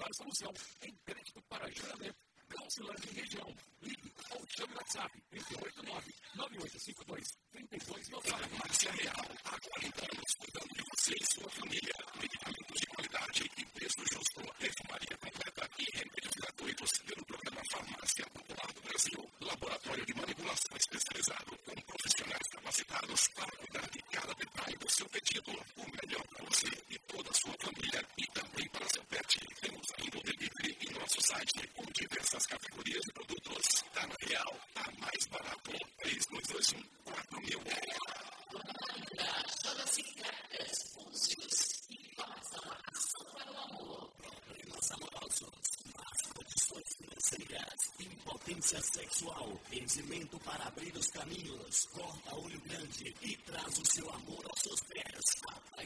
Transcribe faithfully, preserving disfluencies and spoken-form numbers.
melhor solução em crédito para geramento. Calcilândia e região. Ligue ou chame no WhatsApp trinta e oito nove, nove oito cinco dois, trinta e dois nove nove. Farmácia Real, há quarenta anos cuidando de você e sua família. Medicamentos de qualidade e preço justo. Perfumaria completa e remédios gratuitos pelo programa Farmácia Popular do Brasil. Laboratório de manipulação especializado com profissionais capacitados para cuidar de cada detalhe do seu pedido. O melhor para você e toda a sua família e também para seu pet. Temos ainda o delivery em nosso site com diversas categorias de produtos. Tá na Real, tá mais barato. três dois dois um, quatro mil. Joga-se cartas, pulsos e faça uma ação para o amor. Problemas amorosos, más condições financeiras, impotência sexual, benzimento para abrir os caminhos, corta olho grande e traz o seu amor aos seus pés. A